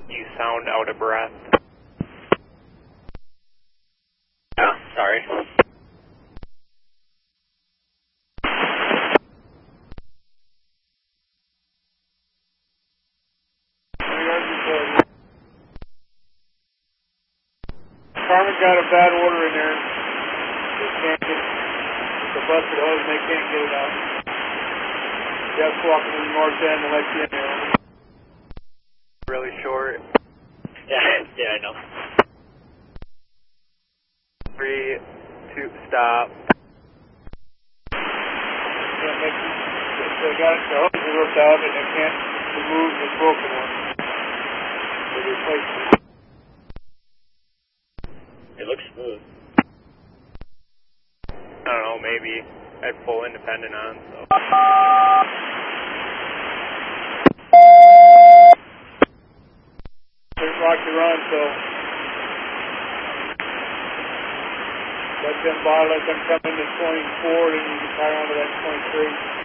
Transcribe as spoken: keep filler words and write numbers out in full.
You sound out of breath. Yeah, sorry. Carmen got a bad order in there. They can't get the busted hose and they can't get it out. Jeff's walking to the north end and let you in there. Really short. Yeah, yeah, I know. Three, two, stop. Can't make it. They got the hose ripped out and they can't remove the broken one. They replaced it. It looks smooth. I don't know, maybe. I have full independent on, so. There's rock to run, so let them bar, let them come into twenty-four, and you can tie onto that twenty-three.